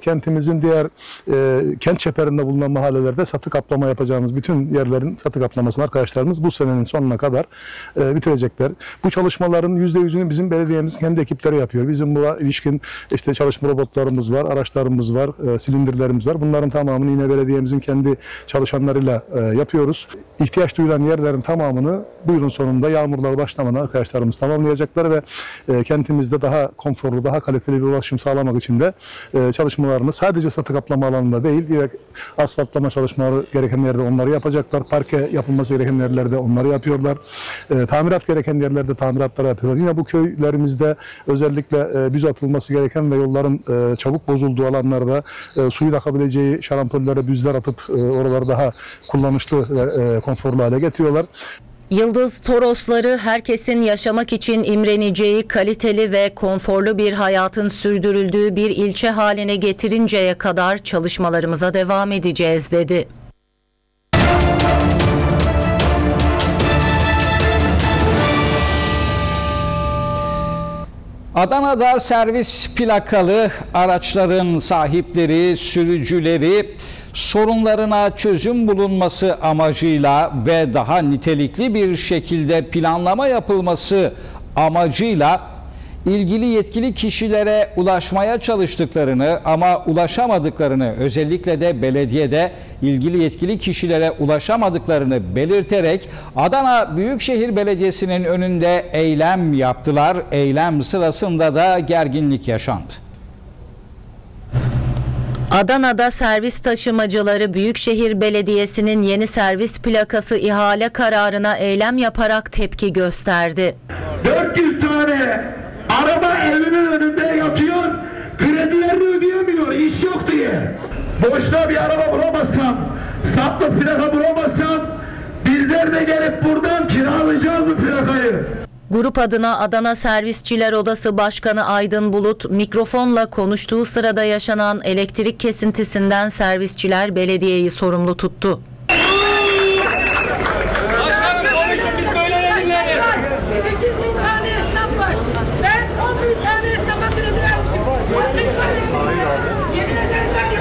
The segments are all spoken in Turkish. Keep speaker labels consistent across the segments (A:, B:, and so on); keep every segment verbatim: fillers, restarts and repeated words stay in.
A: kentimizin diğer e, kent çeperinde bulunan mahallelerde satı kaplama yapacağımız bütün yerlerin satı kaplamasını arkadaşlarımız bu senenin sonuna kadar e, bitirecekler. Bu çalışmaların yüzde yüzünü bizim belediyemiz kendi ekipleri yapıyor. Bizim buna ilişkin işte çalışma robotlarımız var, araçlarımız var, e, silindirlerimiz var. Bunların tamamını yine belediyemizin kendi çalışanlarıyla e, yapıyoruz. İhtiyaç duyulan yerlerin tamamını bu yılın sonunda yağmurlar başlamadan arkadaşlarımız tamamlayacaklar ve e, kentimizde daha konforlu, daha kaliteli bir ulaşım sağlamak için de e, çalışmalarını sadece satı kaplama alanında değil, direkt asfaltlama çalışmaları gereken yerde onları yapacaklar. Parke yapılması gereken yerlerde onları yapıyorlar. E, tamirat gereken yerlerde tamiratları yapıyorlar. Yine bu köylerimizde özellikle e, büz atılması gereken ve yolların e, çabuk bozulduğu alanlarda e, suyun akabileceği şarampollere büzler atıp e, oraları daha kullanışlı ve e, konforlu hale getiriyorlar.
B: Yıldız Torosları herkesin yaşamak için imreneceği kaliteli ve konforlu bir hayatın sürdürüldüğü bir ilçe haline getirinceye kadar çalışmalarımıza devam edeceğiz dedi.
C: Adana'da servis plakalı araçların sahipleri, sürücüleri sorunlarına çözüm bulunması amacıyla ve daha nitelikli bir şekilde planlama yapılması amacıyla ilgili yetkili kişilere ulaşmaya çalıştıklarını ama ulaşamadıklarını, özellikle de belediyede ilgili yetkili kişilere ulaşamadıklarını belirterek Adana Büyükşehir Belediyesi'nin önünde eylem yaptılar. Eylem sırasında da gerginlik yaşandı.
B: Adana'da servis taşımacıları Büyükşehir Belediyesi'nin yeni servis plakası ihale kararına eylem yaparak tepki gösterdi.
D: dört yüz tane araba evinin önünde yatıyor, kredilerini ödeyemiyor, iş yok diye. Boşta bir araba bulamazsam, saplı plaka bulamazsam bizler de gelip buradan kiralayacağız bu plakayı.
B: Grup adına Adana Servisçiler Odası Başkanı Aydın Bulut mikrofonla konuştuğu sırada yaşanan elektrik kesintisinden servisçiler belediyeyi sorumlu tuttu.
E: sekiz bin tane esnaf var. Ben on bin tane esnafa kredi vermişim. Yemin ederim ben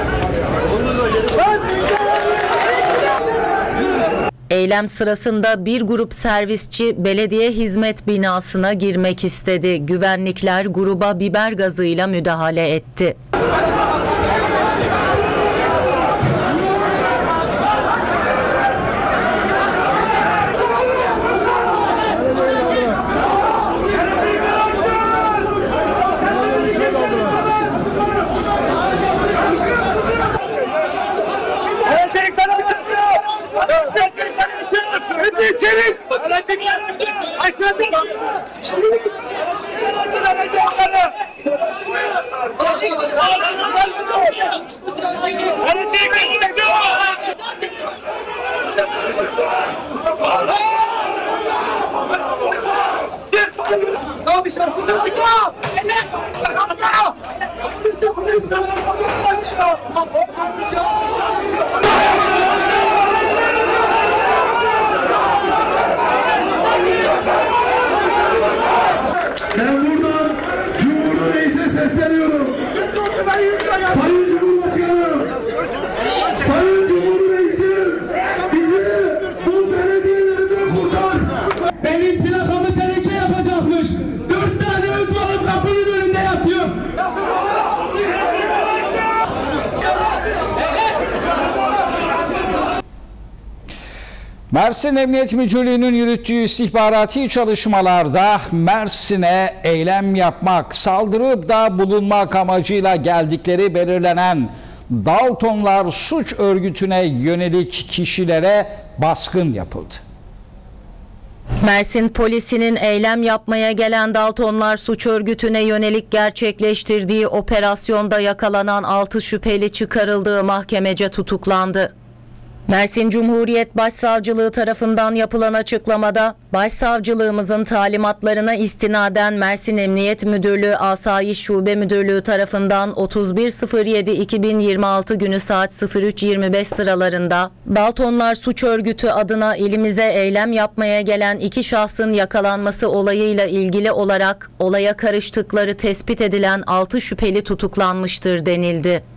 B: Eylem sırasında bir grup servisçi belediye hizmet binasına girmek istedi. Güvenlikler gruba biber gazıyla müdahale etti.
D: Ben buradan Cumhurbaşkanı Reis'e sesleniyorum. Sayın Cumhurbaşkanım, Sayın Cumhurbaşkanı Reis'im, bizi bu belediyelerden kurtar. Benim plakamı tereke yapacakmış. Dört tane özbalık kapının önünde yatıyor.
C: Mersin Emniyet Müdürlüğü'nün yürüttüğü istihbarati çalışmalarda Mersin'e eylem yapmak, saldırıda bulunmak amacıyla geldikleri belirlenen Daltonlar suç örgütüne yönelik kişilere baskın yapıldı.
B: Mersin polisinin eylem yapmaya gelen Daltonlar suç örgütüne yönelik gerçekleştirdiği operasyonda yakalanan altı şüpheli çıkarıldığı mahkemece tutuklandı. Mersin Cumhuriyet Başsavcılığı tarafından yapılan açıklamada, Başsavcılığımızın talimatlarına istinaden Mersin Emniyet Müdürlüğü Asayiş Şube Müdürlüğü tarafından otuz bir yedi iki bin yirmi altı günü saat sıfır üç yirmi beş sıralarında Daltonlar Suç Örgütü adına ilimize eylem yapmaya gelen iki şahsın yakalanması olayıyla ilgili olarak olaya karıştıkları tespit edilen altı şüpheli tutuklanmıştır denildi.